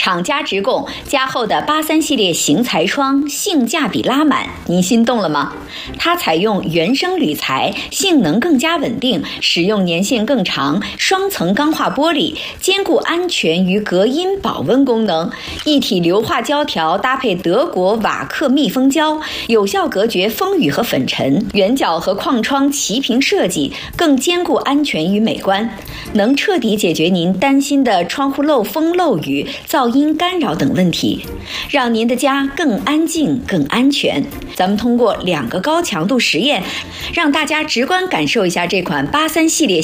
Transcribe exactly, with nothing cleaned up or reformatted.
厂家直供加厚的八三系列型材窗性价比拉满，您心动了吗？它采用原生铝材，性能更加稳定，使用年限更长，双层钢化玻璃，兼顾安全与隔音保温功能，一体硫化胶条搭配德国瓦克密封胶，有效隔绝风雨和粉尘，圆角和框窗齐平设计，更兼顾安全与美观，能彻底解决您担心的窗户漏风漏雨、噪音干扰等问题，让您的家更安静更安全。咱们通过两个高强度实验，让大家直观感受一下这款八三系列